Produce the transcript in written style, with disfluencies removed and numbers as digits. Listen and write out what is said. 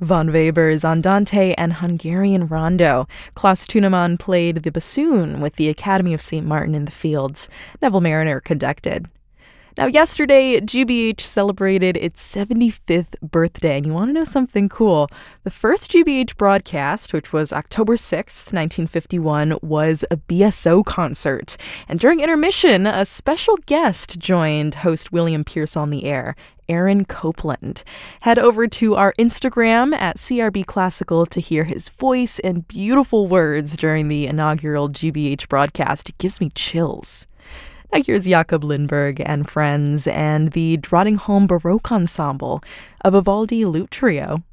Von Weber's Andante and Hungarian Rondo. Klaus Tunemann played the bassoon with the Academy of St. Martin in the Fields. Neville Marriner conducted. Now, yesterday, GBH celebrated its 75th birthday, and you want to know something cool? The first GBH broadcast, which was October 6th, 1951, was a BSO concert. And during intermission, a special guest joined host William Pierce on the air, Aaron Copland. Head over to our Instagram at CRB Classical to hear his voice and beautiful words during the inaugural GBH broadcast. It gives me chills. Now here's Jakob Lindberg and friends and the Drottningholm Baroque Ensemble, a Vivaldi lute trio